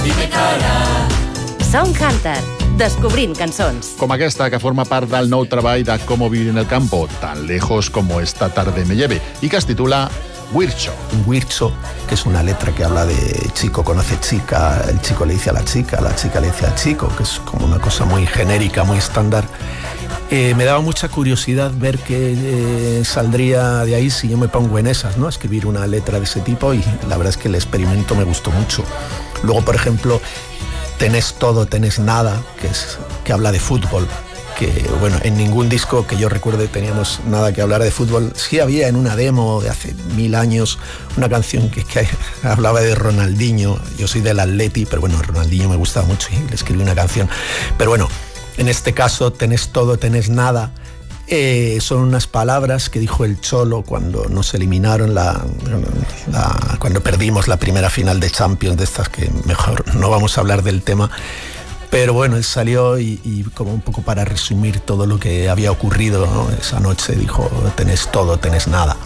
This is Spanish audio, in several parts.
Songhunter, descobrint cançons. Com aquesta, que forma part del nou treball de Cómo vivir en el campo, Tan lejos como esta tarde me lleve, y que es titula Huircho. Un huircho, que es una letra que habla de chico conoce chica, el chico le dice a la chica le dice al chico, que es como una cosa muy genérica, muy estándar. Me daba mucha curiosidad ver qué saldría de ahí si yo me pongo en esas, ¿no? A escribir una letra de ese tipo, y la verdad es que el experimento me gustó mucho. Luego, por ejemplo, Tenés todo, tenés nada, que habla de fútbol. Que bueno, en ningún disco que yo recuerde teníamos nada que hablar de fútbol. Sí había en una demo de hace 1000 años una canción que hablaba de Ronaldinho. Yo soy del Atleti, pero bueno, Ronaldinho me gustaba mucho y le escribí una canción. Pero bueno, en este caso, tenés todo, tenés nada. Son unas palabras que dijo el Cholo cuando nos eliminaron cuando perdimos la primera final de Champions, de estas que mejor no vamos a hablar del tema. Pero bueno, él salió y como un poco para resumir todo lo que había ocurrido, ¿no? Esa noche dijo, tenés todo, tenés nada.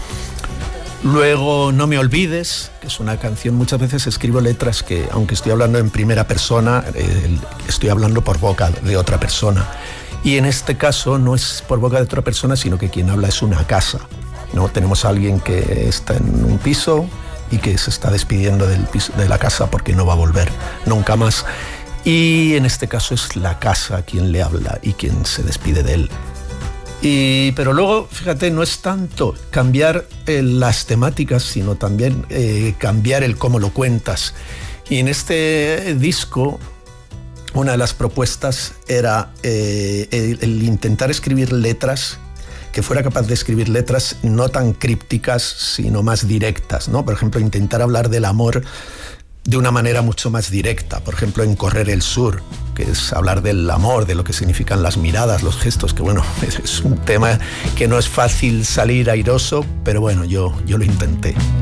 Luego, No me olvides, que es una canción, muchas veces escribo letras que, aunque estoy hablando en primera persona, estoy hablando por boca de otra persona. Y en este caso no es por boca de otra persona, sino que quien habla es una casa, ¿no? Tenemos a alguien que está en un piso y que se está despidiendo del piso, de la casa, porque no va a volver nunca más. Y en este caso es la casa quien le habla y quien se despide de él. Pero luego, fíjate, no es tanto cambiar las temáticas, sino también cambiar el cómo lo cuentas. Y en este disco, una de las propuestas era el intentar escribir letras, que fuera capaz de escribir letras no tan crípticas, sino más directas, ¿no? Por ejemplo, intentar hablar del amor de una manera mucho más directa. Por ejemplo, en Correr el Sur, que es hablar del amor, de lo que significan las miradas, los gestos, que bueno, es un tema que no es fácil salir airoso, pero bueno, yo lo intenté.